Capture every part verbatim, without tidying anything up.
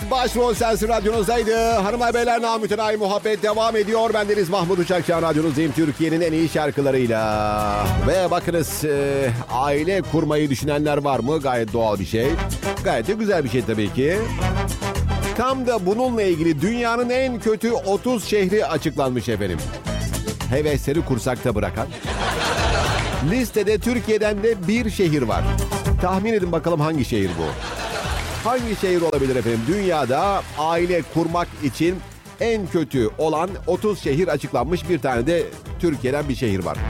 Başrol Sensin radyonuzdaydı. Hanımlar beyler, namütenayi muhabbet devam ediyor. Bendeniz Mahmut Uçakçıhan, radyonuzdayım Türkiye'nin en iyi şarkılarıyla. Ve bakınız, e, aile kurmayı düşünenler var mı? Gayet doğal bir şey. Gayet de güzel bir şey tabii ki. Tam da bununla ilgili dünyanın en kötü otuz şehri açıklanmış efendim. Hevesleri kursakta bırakan. Listede Türkiye'den de bir şehir var. Tahmin edin bakalım hangi şehir bu? Hangi şehir olabilir efendim? Dünyada aile kurmak için en kötü olan otuz şehir açıklanmış. Bir tane de Türkiye'den bir şehir var.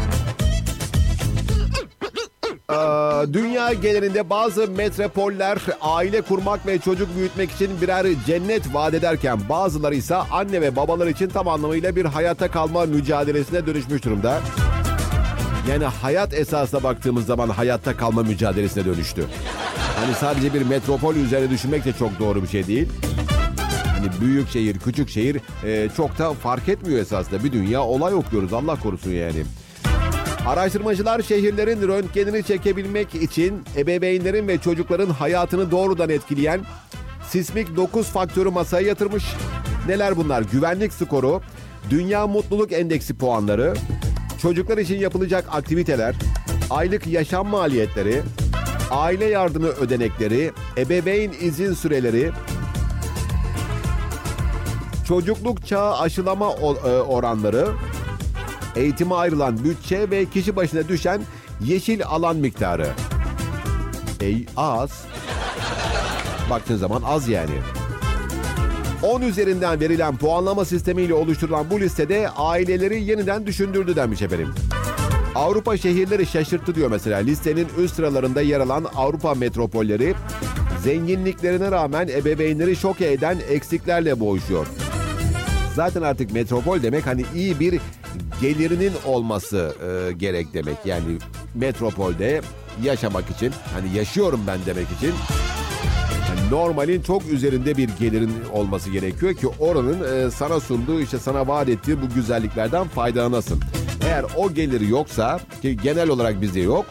Ee, dünya genelinde bazı metropoller aile kurmak ve çocuk büyütmek için birer cennet vaat ederken bazıları ise anne ve babalar için tam anlamıyla bir hayatta kalma mücadelesine dönüşmüş durumda. Yani hayat esasına baktığımız zaman hayatta kalma mücadelesine dönüştü. Hani sadece bir metropol üzerine düşünmek de çok doğru bir şey değil. Hani büyük şehir, küçük şehir e, çok da fark etmiyor esasında. Bir dünya olay okuyoruz, Allah korusun yani. Araştırmacılar şehirlerin röntgenini çekebilmek için ebeveynlerin ve çocukların hayatını doğrudan etkileyen sismik dokuz faktörü masaya yatırmış. Neler bunlar? Güvenlik skoru, dünya mutluluk endeksi puanları, çocuklar için yapılacak aktiviteler, aylık yaşam maliyetleri, aile yardımı ödenekleri, ebeveyn izin süreleri, çocukluk çağı aşılama oranları, eğitime ayrılan bütçe ve kişi başına düşen yeşil alan miktarı. Ey az. Baktığın zaman az yani. on üzerinden verilen puanlama sistemiyle oluşturulan bu listede aileleri yeniden düşündürdü denmiş efendim. Avrupa şehirleri şaşırttı diyor mesela. Listenin üst sıralarında yer alan Avrupa metropolleri zenginliklerine rağmen ebeveynleri şoke eden eksiklerle boğuşuyor. Zaten artık metropol demek hani iyi bir gelirinin olması e, gerek demek. Yani metropolde yaşamak için, hani yaşıyorum ben demek için yani normalin çok üzerinde bir gelirin olması gerekiyor ki oranın e, sana sunduğu, işte sana vaat ettiği bu güzelliklerden faydalanasın. Eğer o geliri yoksa, ki genel olarak bizde yok,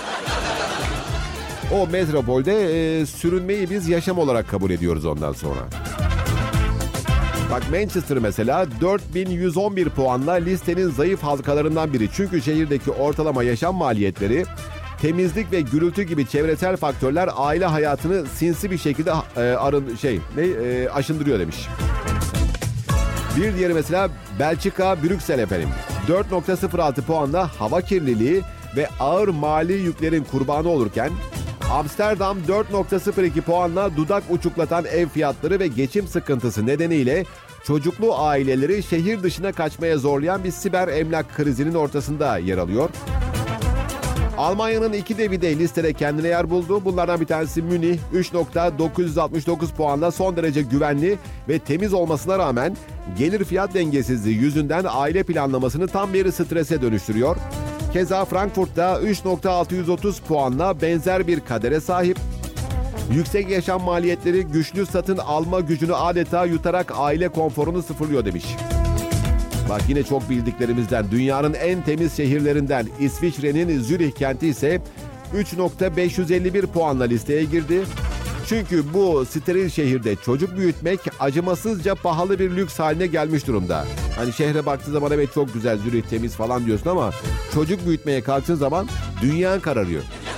o metropolde e, sürünmeyi biz yaşam olarak kabul ediyoruz ondan sonra. Bak Manchester mesela dört bin yüz on bir puanla listenin zayıf halkalarından biri. Çünkü şehirdeki ortalama yaşam maliyetleri, temizlik ve gürültü gibi çevresel faktörler aile hayatını sinsi bir şekilde e, arın şey ne e, aşındırıyor demiş. Bir diğeri mesela Belçika, Brüksel efendim. dört nokta sıfır altı puanla hava kirliliği ve ağır mali yüklerin kurbanı olurken Amsterdam dört nokta sıfır iki puanla dudak uçuklatan ev fiyatları ve geçim sıkıntısı nedeniyle çocuklu aileleri şehir dışına kaçmaya zorlayan bir siber emlak krizinin ortasında yer alıyor. Almanya'nın iki devi de listede kendine yer buldu. Bunlardan bir tanesi Münih, üç nokta dokuz yüz altmış dokuz puanla son derece güvenli ve temiz olmasına rağmen gelir fiyat dengesizliği yüzünden aile planlamasını tam bir strese dönüştürüyor. Keza Frankfurt'ta üç nokta altı yüz otuz puanla benzer bir kadere sahip. Yüksek yaşam maliyetleri güçlü satın alma gücünü adeta yutarak aile konforunu sıfırlıyor demiş. Bak yine çok bildiklerimizden, dünyanın en temiz şehirlerinden İsviçre'nin Zürih kenti ise üç nokta beş yüz elli bir puanla listeye girdi. Çünkü bu steril şehirde çocuk büyütmek acımasızca pahalı bir lüks haline gelmiş durumda. Hani şehre baktığı zaman evet çok güzel, Zürih temiz falan diyorsun ama çocuk büyütmeye kalktığın zaman dünyan kararıyor.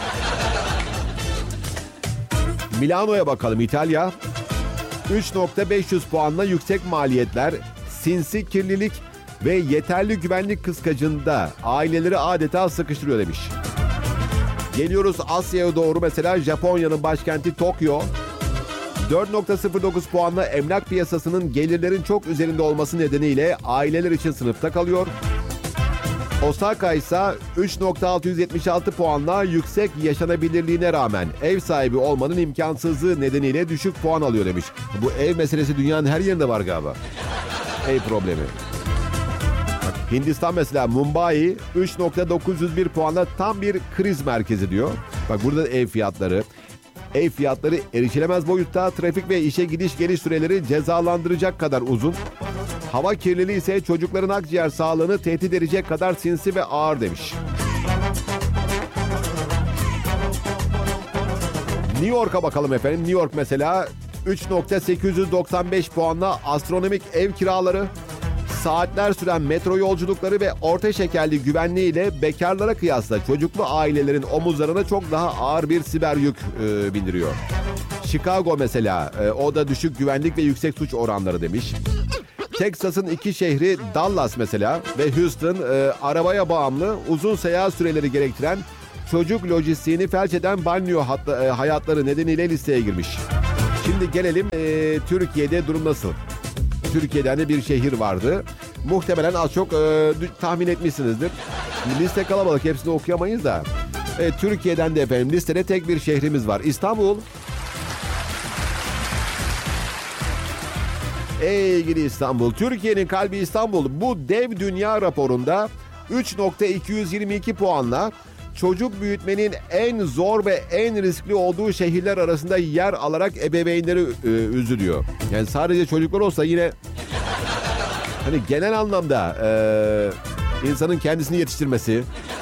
Milano'ya bakalım, İtalya. üç nokta beş yüz puanla yüksek maliyetler, sinsi kirlilik ve yeterli güvenlik kıskacında aileleri adeta sıkıştırıyor demiş. Geliyoruz Asya'ya doğru, mesela Japonya'nın başkenti Tokyo. dört nokta sıfır dokuz puanla emlak piyasasının gelirlerin çok üzerinde olması nedeniyle aileler için sınıfta kalıyor. Osaka ise üç nokta altı yüz yetmiş altı puanla yüksek yaşanabilirliğine rağmen ev sahibi olmanın imkansızlığı nedeniyle düşük puan alıyor demiş. Bu ev meselesi dünyanın her yerinde var galiba. Ev problemi. Bak, Hindistan mesela Mumbai üç nokta dokuz yüz bir puanla tam bir kriz merkezi diyor. Bak burada ev fiyatları. Ev fiyatları erişilemez boyutta, trafik ve işe gidiş geliş süreleri cezalandıracak kadar uzun. Hava kirliliği ise çocukların akciğer sağlığını tehdit edecek kadar sinsi ve ağır demiş. New York'a bakalım efendim. New York mesela üç bin sekiz yüz doksan beş puanla astronomik ev kiraları, saatler süren metro yolculukları ve orta şekerli güvenliğiyle bekarlara kıyasla çocuklu ailelerin omuzlarına çok daha ağır bir siber yük e, bindiriyor. Chicago mesela, e, o da düşük güvenlik ve yüksek suç oranları demiş. Texas'ın iki şehri Dallas mesela ve Houston e, arabaya bağımlı, uzun seyahat süreleri gerektiren, çocuk lojistiğini felç eden banyo hatta, e, hayatları nedeniyle listeye girmiş. Şimdi gelelim e, Türkiye'de durum nasıl? Türkiye'den de bir şehir vardı. Muhtemelen az çok e, tahmin etmişsinizdir. Liste kalabalık, hepsini okuyamayız da. Evet, Türkiye'den de efendim listede tek bir şehrimiz var. İstanbul. Ey gidi İstanbul. Türkiye'nin kalbi İstanbul. Bu dev dünya raporunda üç bin iki yüz yirmi iki puanla çocuk büyütmenin en zor ve en riskli olduğu şehirler arasında yer alarak ebeveynleri e, üzülüyor. Yani sadece çocuklar olsa yine hani genel anlamda e, insanın kendisini yetiştirmesi.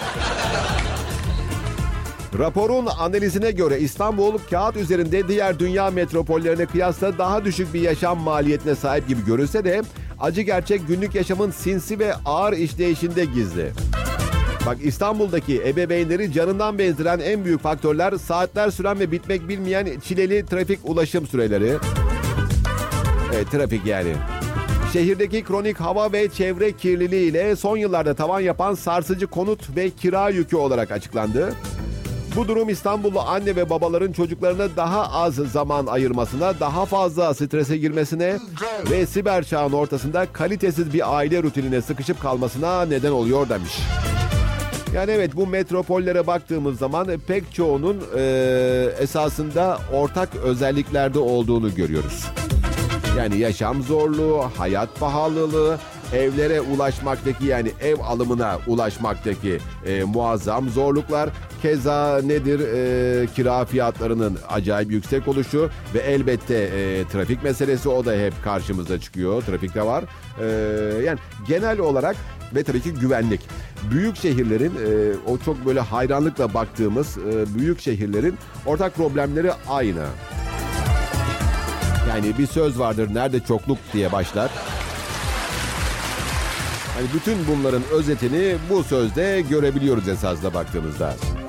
Raporun analizine göre İstanbul kağıt üzerinde diğer dünya metropollerine kıyasla daha düşük bir yaşam maliyetine sahip gibi görünse de acı gerçek günlük yaşamın sinsi ve ağır işleyişinde gizli. Bak, İstanbul'daki ebeveynleri canından bezdiren en büyük faktörler saatler süren ve bitmek bilmeyen çileli trafik ulaşım süreleri. Evet, trafik yani. Şehirdeki kronik hava ve çevre kirliliği ile son yıllarda tavan yapan sarsıcı konut ve kira yükü olarak açıklandı. Bu durum İstanbullu anne ve babaların çocuklarına daha az zaman ayırmasına, daha fazla strese girmesine ve siber çağın ortasında kalitesiz bir aile rutinine sıkışıp kalmasına neden oluyor demiş. Yani evet, bu metropollere baktığımız zaman pek çoğunun e, esasında ortak özelliklerde olduğunu görüyoruz. Yani yaşam zorluğu, hayat pahalılığı, evlere ulaşmaktaki, yani ev alımına ulaşmaktaki e, muazzam zorluklar. Keza nedir? E, kira fiyatlarının acayip yüksek oluşu ve elbette e, trafik meselesi, o da hep karşımıza çıkıyor. Trafikte var. E, yani genel olarak ve tabii ki güvenlik. Büyük şehirlerin, e, o çok böyle hayranlıkla baktığımız e, büyük şehirlerin ortak problemleri aynı. Yani bir söz vardır, nerede çokluk diye başlar. Hani bütün bunların özetini bu sözde görebiliyoruz esasında baktığımızda.